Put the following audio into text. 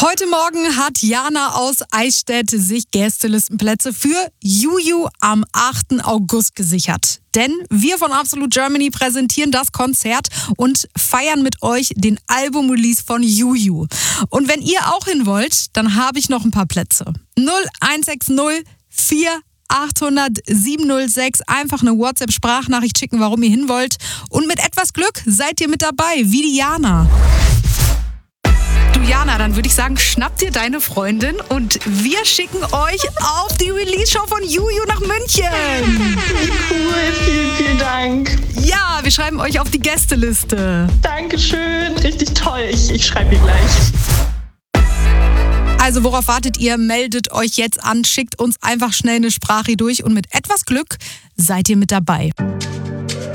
Heute Morgen hat Jana aus Eichstätt sich Gästelistenplätze für Juju am 8. August gesichert. Denn wir von Absolute Germany präsentieren das Konzert und feiern mit euch den Album-Release von Juju. Und wenn ihr auch hin wollt, dann habe ich noch ein paar Plätze. 0160 4800 706. Einfach eine WhatsApp-Sprachnachricht schicken, warum ihr hin wollt. Und mit etwas Glück seid ihr mit dabei, wie die Jana. Du Jana, dann würde ich sagen, schnapp dir deine Freundin und wir schicken euch auf die Release-Show von Juju nach München. Cool, vielen Dank. Ja, wir schreiben euch auf die Gästeliste. Dankeschön, richtig toll. Ich schreibe ihr gleich. Also worauf wartet ihr? Meldet euch jetzt an, schickt uns einfach schnell eine Sprache durch und mit etwas Glück seid ihr mit dabei.